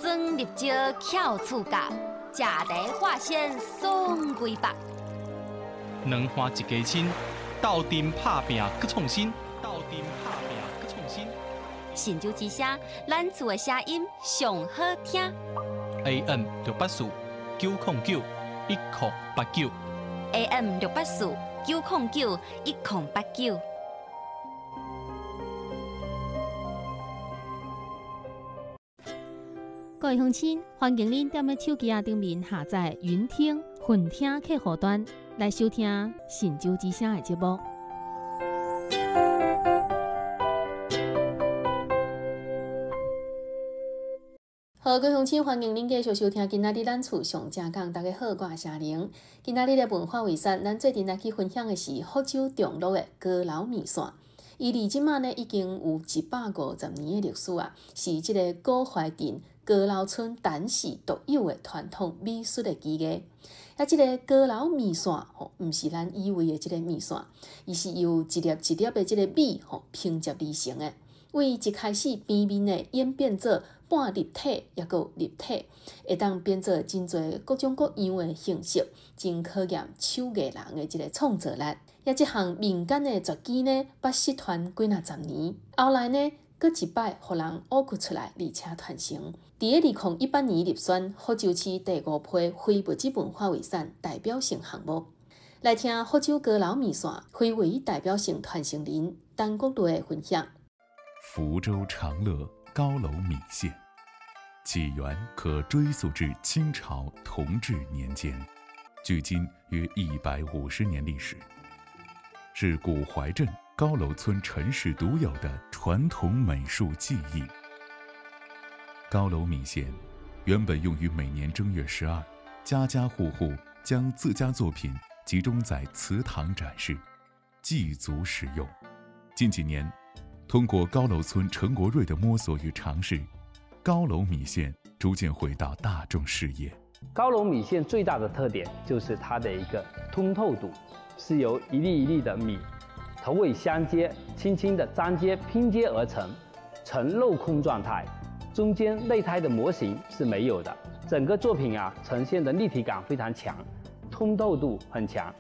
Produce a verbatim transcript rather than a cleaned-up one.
装入招翘厝角，食茶化纤爽规百。 两花一家亲，斗阵拍拼搁创新，斗阵拍拼搁创新。 神州之声，咱厝的声音上好听。 A M 六八四九零九一零八九。 A M 六八四九零九一零八九。 各位乡亲，欢迎您踮咧手机啊顶面下载云听、混听客户端来收听神州之声的节目。好，各位乡亲，欢迎您继续收听今仔日咱厝上正讲。大家好，我是夏玲。今仔日的文化遗产，咱最近来去分享的是福州中路的高楼面线。伊离即马呢已经有一百五十年的历史啊，是即个古槐镇高楼村单氏独有的传统美术的基艺。啊，即个高楼面线吼，毋是咱以为的即个面线，伊是由一粒一粒的即个米吼拼接而成的。为一开始平面的演变做半立体，也个立体，会当变做真侪各种各样的形式，真考验手艺人的即个创造力。也即项民间的绝技呢，捌失传几若十年，后来呢，搁一摆互人挖掘出来，而且传承。伫个二零一八年入选福州市第五批非物质文化遗产代表性项目。来听福州高楼面线非唯一代表性传承人陈国瑞的分享。 福州长乐高楼米线，起源可追溯至清朝同治年间，距今约一百五十年历史，是古槐镇高楼村陈氏独有的传统美术技艺。高楼米线原本用于每年正月十二，家家户户将自家作品集中在祠堂展示，祭祖使用。近几年，通过高楼村陈国瑞的摸索与尝试，高楼米线逐渐回到大众视野。 高楼米线最大的特点就是它的一个通透度，是由一粒一粒的米头尾相接，轻轻的粘接拼接而成，呈镂空状态，中间内胎的模型是没有的。整个作品啊呈现的立体感非常强，通透度很强。